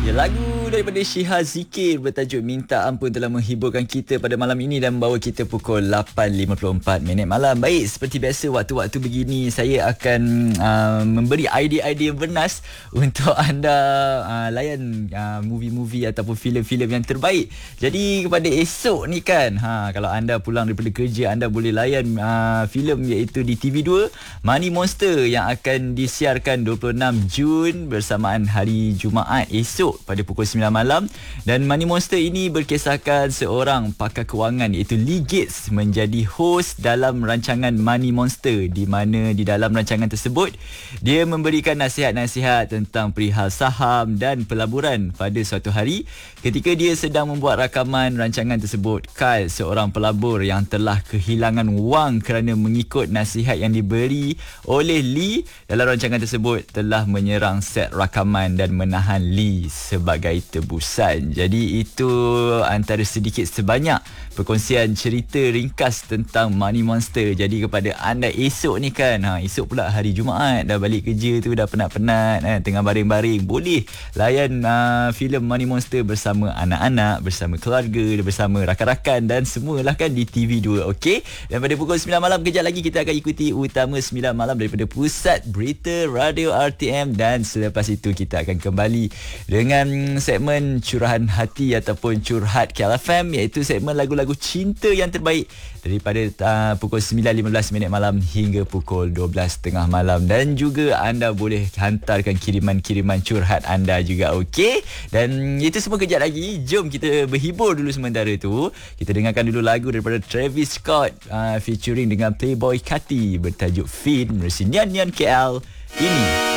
Ya, lagu daripada Syiha Zikir bertajuk Minta Ampun telah menghiburkan kita pada malam ini dan membawa kita pukul 8.54 malam. Baik, seperti biasa waktu-waktu begini saya akan memberi idea-idea bernas untuk anda layan movie-movie ataupun filem-filem yang terbaik. Jadi kepada esok ni kan, kalau anda pulang daripada kerja, anda boleh layan filem iaitu di TV2 Money Monster yang akan disiarkan 26 Jun bersamaan hari Jumaat esok pada pukul 9 malam. Dan Money Monster ini berkisahkan seorang pakar kewangan iaitu Lee Gates menjadi host dalam rancangan Money Monster, di mana di dalam rancangan tersebut dia memberikan nasihat-nasihat tentang perihal saham dan pelaburan. Pada suatu hari ketika dia sedang membuat rakaman rancangan tersebut, Kyle, seorang pelabur yang telah kehilangan wang kerana mengikut nasihat yang diberi oleh Lee dalam rancangan tersebut, telah menyerang set rakaman dan menahan Lee sebagai tebusan. Jadi itu antara sedikit sebanyak perkongsian cerita ringkas tentang Money Monster. Jadi kepada anda esok ni kan, esok pula hari Jumaat, dah balik kerja tu dah penat-penat, tengah baring-baring, boleh layan filem Money Monster bersama anak-anak, bersama keluarga, bersama rakan-rakan dan semualah kan di TV2. Okey, dan pada pukul 9 malam kejap lagi kita akan ikuti Utama 9 malam daripada Pusat Berita Radio RTM, dan selepas itu kita akan kembali dengan segmen curahan hati ataupun curhat KLFM, iaitu segmen lagu-lagu cinta yang terbaik daripada pukul 9.15 malam hingga pukul 12.30 malam. Dan juga anda boleh hantarkan kiriman-kiriman curhat anda juga. Okey, dan itu semua kejap lagi. Jom kita berhibur dulu sementara tu. Kita dengarkan dulu lagu daripada Travis Scott featuring dengan Playboy Carti bertajuk Fin, versi Nyan Nyan KL ini.